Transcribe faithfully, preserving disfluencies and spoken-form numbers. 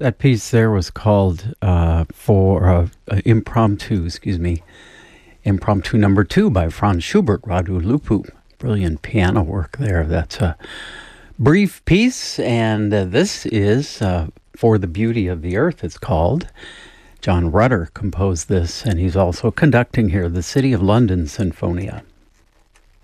That piece there was called uh, for uh, uh, Impromptu, excuse me, Impromptu Number Two by Franz Schubert, Radu Lupu. Brilliant piano work there. That's a brief piece, and uh, this is uh, For the Beauty of the Earth, it's called. John Rutter composed this, and he's also conducting here the City of London Sinfonia.